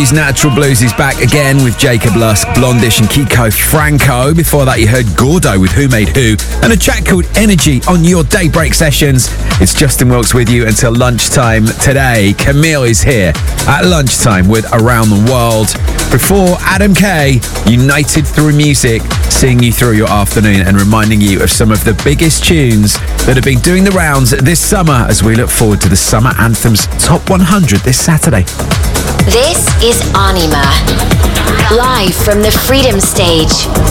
Bobby's Natural Blues is back again with Jacob Lusk, Blondish and Kiko Franco. Before that you heard Gordo with Who Made Who and a track called Energy on your Daybreak Sessions. It's Justin Wilkes with you until lunchtime today. Camille is here at lunchtime with Around the World. Before Adam Kay, United Through Music, seeing you through your afternoon and reminding you of some of the biggest tunes that have been doing the rounds this summer as we look forward to the Summer Anthems Top 100 this Saturday. This is Anima, live from the Freedom Stage.